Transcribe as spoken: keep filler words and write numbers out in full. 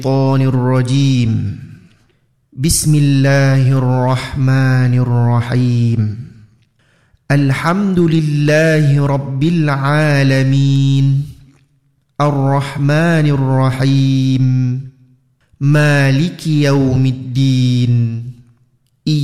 الشيطان الرجيم. بسم الله الرحمن الرحيم. الحمد لله رب العالمين الرحمن الرحيم مالك يوم الدين